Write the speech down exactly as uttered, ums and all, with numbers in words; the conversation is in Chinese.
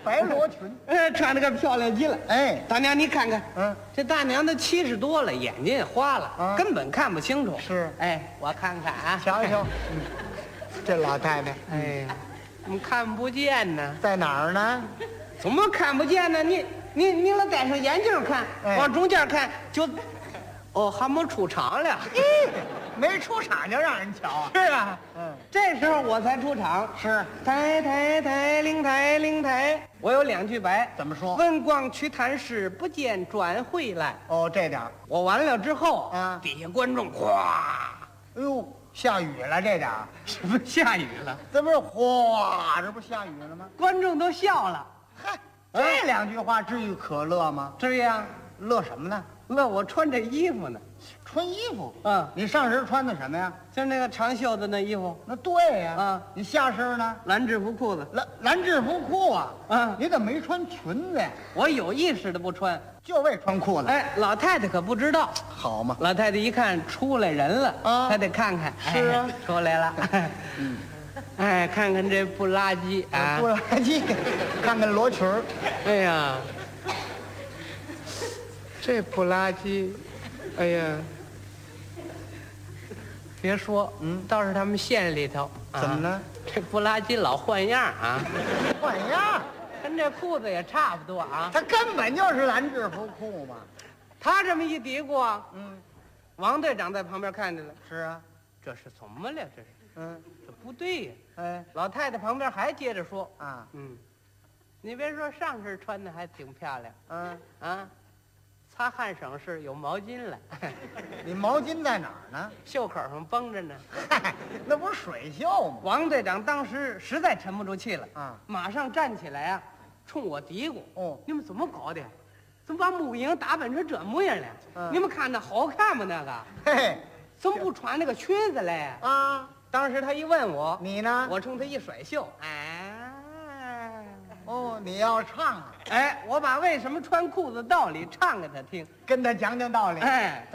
白罗裙， 呃，穿的可漂亮极了。 哎， 大娘，你看看， 嗯， 这大娘都七十多了，眼睛也花了， 啊根本看不清楚。 是， 哎，我看看啊， 瞧瞧，嗯，这老太太， 哎呀，怎么看不见呢？ 在哪儿呢？ 怎么看不见呢？你你你老戴上眼镜看， 哎往中间看就，哦，还没出场了。 没出场就让人瞧啊！ 是啊， 嗯， 这时候我才出场。 是， 抬抬抬，灵台灵台，我有两句白， 怎么说？ 问光去探视，不见转回来。 哦，这点儿， 我完了之后啊底下观众哗， 哎呦，下雨了，这点儿， 这不下雨了， 这不是哗，这不下雨了吗？ 观众都笑了。 嗨，这两句话至于可乐吗？ 这样乐什么呢？ 乐我穿这衣服呢， 穿衣服， 嗯， 你上身穿的什么呀？ 就是那个长袖子那衣服， 那对呀， 啊你下身呢？ 蓝制服裤子。 蓝蓝制服裤啊， 啊你怎么没穿裙子呀？ 我有意识的不穿。 就为穿裤子， 哎，老太太可不知道。 好嘛？ 老太太一看出来人了， 啊她得看看。 是啊哎出来了。 嗯， 哎，看看这不拉几啊！ 不垃圾，看看罗裙儿， 哎呀，这不拉几，哎呀，别说， 嗯倒是他们县里头，啊怎么呢？ 这不拉几老换样啊， 换样， 跟这裤子也差不多啊。 它根本就是蓝制服裤嘛。 他这么一嘀咕啊， 嗯， 王队长在旁边看见了， 是啊， 这是怎么了？这是， 嗯， 这不对呀。 哎， 老太太旁边还接着说， 啊， 嗯，你别说上身穿的还挺漂亮嗯， 啊，擦汗省事有毛巾了， 你毛巾在哪儿呢？ 袖口上绷着呢。 嗨，那不是水袖吗？ 王队长当时实在沉不住气了， 啊， 马上站起来啊，冲我嘀咕：“ 哦， 你们怎么搞的？怎么把木影打扮成这模样了？ 嗯你们看那好看吗？那个嘿嘿， 怎么不穿那个裙子嘞？” 啊， 当时他一问我， 你呢？ 我冲他一甩袖，哎， 哦，你要唱啊， 哎，我把为什么穿裤子道理唱给他听。 跟他讲讲道理。 哎，